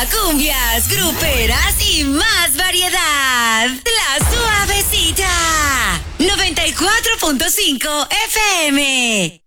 cumbias, gruperas y más variedad. La Suavecita. 94.5 FM.